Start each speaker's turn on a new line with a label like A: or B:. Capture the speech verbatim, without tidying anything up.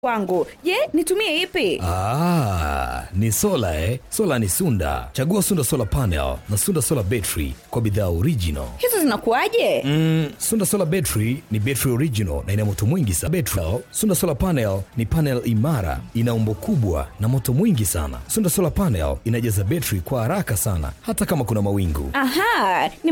A: wangu. Je, nitumie ipi?
B: Ah, ni sola eh? Sola ni Sunda. Chagua Sunda Solar Panel na Sunda Solar Battery kwa bidhaa original.
A: Hizo zinakuaje?
B: Mm, Sunda Solar Battery ni battery original na ina moto mwingi sana. Battery, Sunda Solar Panel ni panel imara, ina umbo kubwa na moto mwingi sana. Sunda Solar Panel inajaza battery kwa haraka sana hata kama kuna mawingu.
A: Aha, ni